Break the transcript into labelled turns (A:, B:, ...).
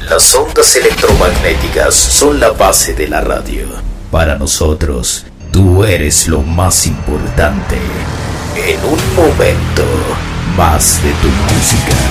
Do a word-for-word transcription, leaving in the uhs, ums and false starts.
A: Las ondas electromagnéticas son la base de la radio. Para nosotros, tú eres lo más importante. En un momento, más de tu música.